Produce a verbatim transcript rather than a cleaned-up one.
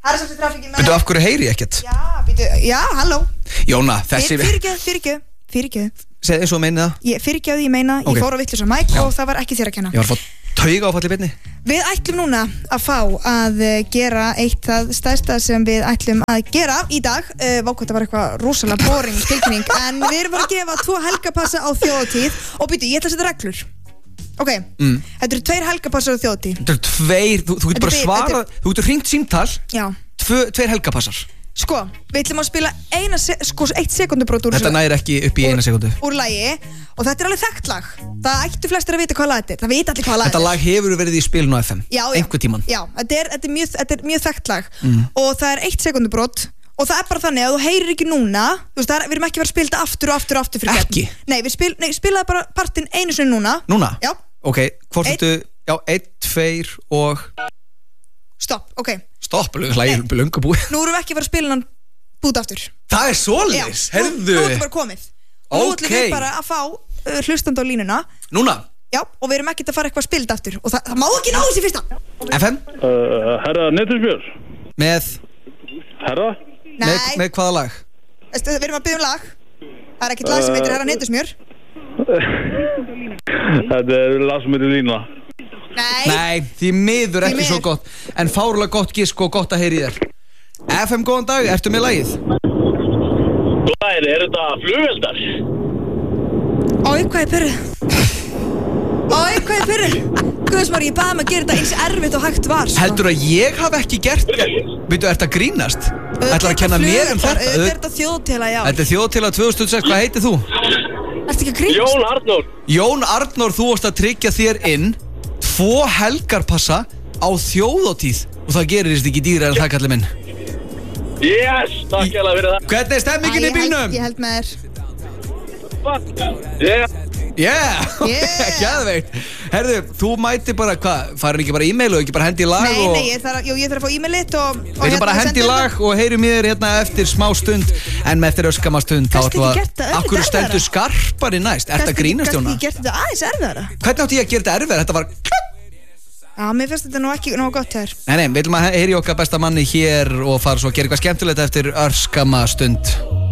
Það er svolítið trafík í með. Veitu af hverju heyri ég ekkert? Já, býtu, já, halló. Jóna, þessi Fyrirgjöð, fyrirgjöð, fyrirgjöð. Segðu eins og meina það. Ég fyrirgjöð, ég meina, Ok. ég fór á vitlausa mæk og það var ekki þér að kenna. Ég var að fá tauga áfall í beinni. Við ætlum núna að fá að eh, gera eitt það stærsta sem við ætlum að gera í dag. Uh, Vá, hvað það var eitthvað rosalega boring tilkynning, en við erum bara að gefa tvo helgapassa á þjóðatíð og býtu, ég ætla að setja reglur. Ok, Mm. þetta eru tveir helgapassar á þjóðatíð. Þetta eru tveir, þú, þú getur bara Þetta er- svara, þetta þú getur hringt símtal, Já. tvö, tveir helgapassar. Sko, við ætlum að spila eina, se sko, eitt sekundubrót úr, Þetta næri ekki upp í eina sekundu. úr lagi og þetta er alveg þekkt lag. Það ættu flestir að vita hvað lag þetta er. Það vita allir hvað lag Þetta lag hefur verið í spilinu á F M, Já, já. einhver tíman. Já, þetta er, þetta er, mjög, þetta er mjög þekkt lag Mm. og það er eitt sekundubrót og það er bara þannig að þú heyrir ekki núna, þú veist, það er, við erum ekki verið að spila þetta aftur og aftur og aftur fyrir Ekki? keppni. Nei, við spil, nei, spilaði bara partinn einu sinni núna. Núna? Já, Ok, hvort Einn. ertu, já, einn, tveir og stopp, ok. stopp, hlægir löngu búið. Nú erum við ekki verið að spila hann búið aftur. Það er svoleiðis, Já, nú, herðu. nú er þetta bara komið. Og nú ætlum Ok. við bara að fá uh, hlustandi á línuna. Núna, Já, og við erum ekkert að fara eitthvað að spila þetta aftur og það, það má ekki ná þessi fyrsta. F M, Uh, herra Netusmjör. með, Herra? Nei, með, með hvaða lag? veistu, við erum að byggja um lag. Það er ekkert lag sem heitir Herra Netusmjör. Þetta er lag sem heitir Lína. Nei. Nei, því miður Því ekki miður. svo gott, en fárlega gott gisk og gott að heyri þér. F M, góðan dag, ertu með lagið? Glæri, er þetta flugveldar? Ói, hvað er pyrru? Ói, hvað er pyrru? Guðsmár, ég baði maður að gera þetta eins erfitt og hægt var sko. Heldur að ég hafi ekki gert, veitu, ert að grínast? Ætlar að kenna mér um þetta? Þetta er þetta þjóðtila, já. Þetta er þjóðtila tvö þúsund og sex, hvað heitir þú? Ertu ekki að grínast? Jón Arnór. Jón Arnór, þú varst að tryggja þér inn tvo helgarpassa á þjóðatíð og það gerist ekki dýra en það kallir minn. Yes, takk ég alveg fyrir það. Hvernig er stemmingin í Æ, ég held- bílnum? Ég held með þér. Yeah. Yeah, Yeah. gæðveikt. Herðu, þú mæti bara, hvað, farir ekki bara e-mail og ekki bara hendi í lag Nei, og... nei, ég þarf að, jú, ég þarf að fá e-mailit og, og Við ætlum bara að hendi í lag og heyrum í þér hérna eftir smá stund en með eftir öskama stund þá Kannski ætlum ekki við gert það að örlítið Akkur stendur erfiðara? skarpari næst, ert að grínast Jóna? Kannski ég gert þetta aðeins erfiðara. Hvernig átti ég að gera þetta erfið? Þetta var Já, mér finnst þetta nú ekki nógu gott hér. Nei, nei, við ætlum að heyri okkar besta manni hér og fara svo að gera eitthvað skemmtilegt eftir örskama stund